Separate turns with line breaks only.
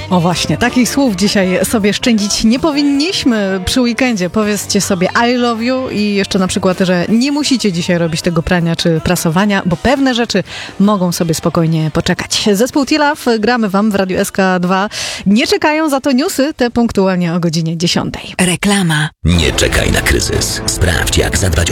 O właśnie, takich słów dzisiaj sobie szczędzić nie powinniśmy przy weekendzie. Powiedzcie sobie I love you i jeszcze na przykład, że nie musicie dzisiaj robić tego prania czy prasowania, bo pewne rzeczy mogą sobie spokojnie poczekać. Zespół T-Love gramy wam w Radiu SK2. Nie czekają za to newsy, te punktualnie o godzinie 10.
Reklama.
Nie czekaj na kryzys. Sprawdź, jak zadbać